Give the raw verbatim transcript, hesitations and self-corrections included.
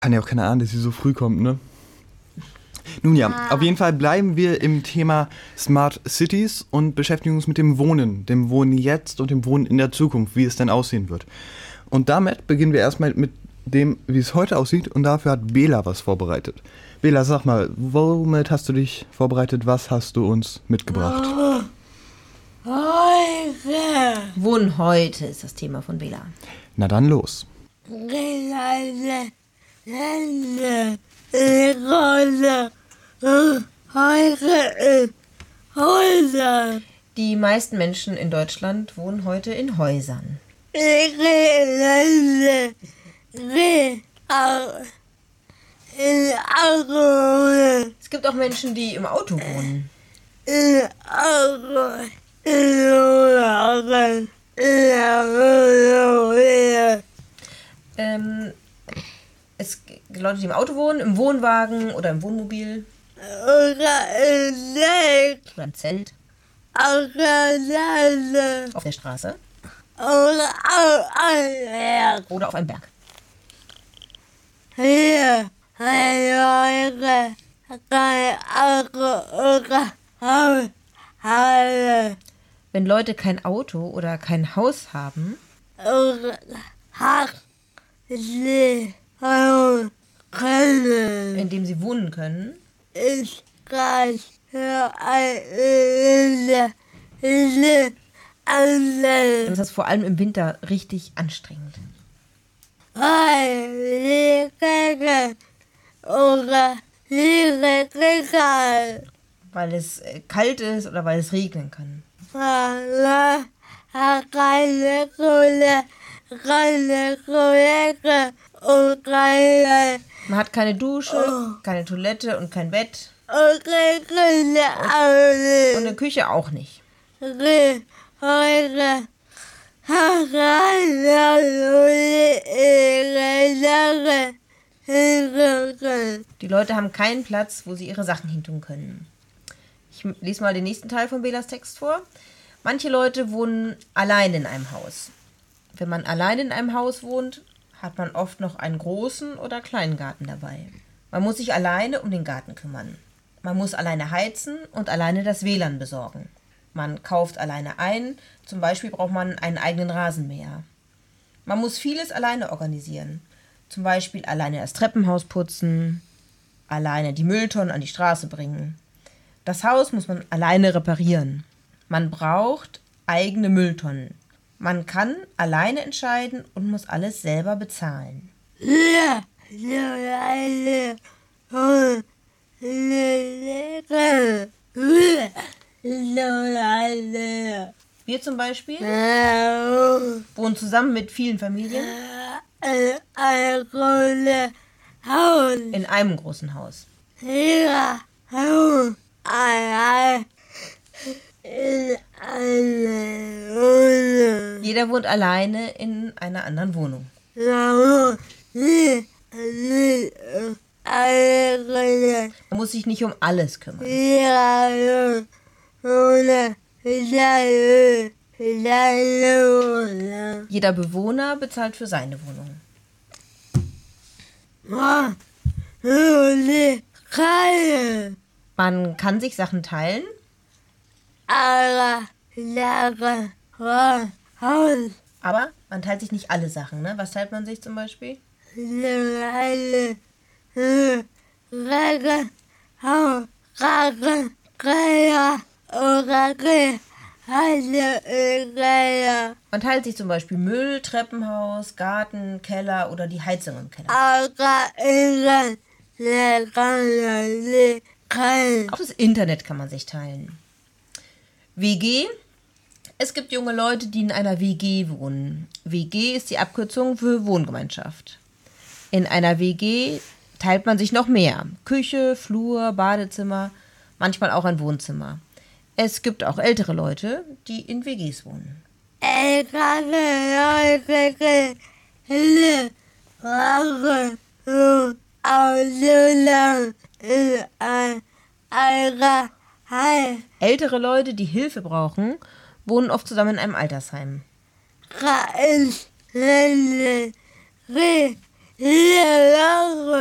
Kann ja auch keiner ahnen, dass sie so früh kommt, ne? Nun ja, ah. auf jeden Fall bleiben wir im Thema Smart Cities und beschäftigen uns mit dem Wohnen, dem Wohnen jetzt und dem Wohnen in der Zukunft, wie es denn aussehen wird. Und damit beginnen wir erstmal mit dem, wie es heute aussieht, und dafür hat Bela was vorbereitet. Bela, sag mal, womit hast du dich vorbereitet, was hast du uns mitgebracht? Oh, heute. Wohnen heute ist das Thema von Bela. Na dann los. Häuser. Die meisten Menschen in Deutschland wohnen heute in Häusern. Es gibt auch Menschen, die im Auto wohnen. Ähm, es gibt Leute, die im Auto wohnen, im Wohnwagen oder im Wohnmobil. Oder im Zelt. Oder im Zelt. Auf der Straße. Auf der Straße. Oder auf einem Berg. Oder auf einem Berg. Hier, Leute, kein Auto oder Haus haben. Wenn Leute kein Auto oder kein Haus haben, Oder hat sie können. in dem sie wohnen können, Ich kann für eine Insel dann ist das vor allem im Winter richtig anstrengend. weil die oder die Kinder. Weil es äh, kalt ist oder weil es regnen kann. Mama hat keine Schule, keine Kollege und keine Man hat keine Dusche, keine Toilette und kein Bett. und keine Und eine Küche auch nicht. Heute hat keine Die Leute haben keinen Platz, wo sie ihre Sachen hintun können. Ich lese mal den nächsten Teil von Belas Text vor. Manche Leute wohnen allein in einem Haus. Wenn man allein in einem Haus wohnt, hat man oft noch einen großen oder kleinen Garten dabei. Man muss sich alleine um den Garten kümmern. Man muss alleine heizen und alleine das W L A N besorgen. Man kauft alleine ein, zum Beispiel braucht man einen eigenen Rasenmäher. Man muss vieles alleine organisieren. Zum Beispiel alleine das Treppenhaus putzen, alleine die Mülltonnen an die Straße bringen. Das Haus muss man alleine reparieren. Man braucht eigene Mülltonnen. Man kann alleine entscheiden und muss alles selber bezahlen. Wir zum Beispiel wohnen zusammen mit vielen Familien in einem großen Haus. Jeder wohnt alleine in einer anderen Wohnung. Man muss sich nicht um alles kümmern. Jeder Bewohner bezahlt für seine Wohnung. Man kann sich Sachen teilen, aber man teilt sich nicht alle Sachen, ne? Was teilt man sich zum Beispiel? Man teilt sich zum Beispiel Müll, Treppenhaus, Garten, Keller oder die Heizung im Keller. Auch das Internet kann man sich teilen. W G. Es gibt junge Leute, die in einer W G wohnen. W G ist die Abkürzung für Wohngemeinschaft. In einer W G teilt man sich noch mehr. Küche, Flur, Badezimmer, manchmal auch ein Wohnzimmer. Es gibt auch ältere Leute, die in W Gs wohnen. Ältere Leute, die Hilfe brauchen, wohnen oft zusammen in einem Altersheim. Lehrer.